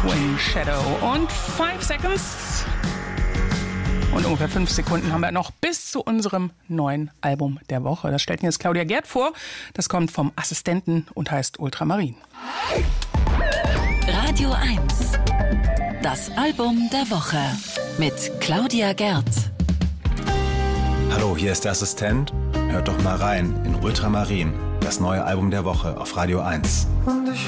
Wind Shadow. Und 5 Seconds. Und ungefähr 5 Sekunden haben wir noch bis zu unserem neuen Album der Woche. Das stellt mir jetzt Claudia Gerd vor. Das kommt vom Assistenten und heißt Ultramarin. Radio 1. Das Album der Woche mit Claudia Gerd. Hallo, hier ist der Assistent. Hört doch mal rein in Ultramarin, das neue Album der Woche auf Radio 1.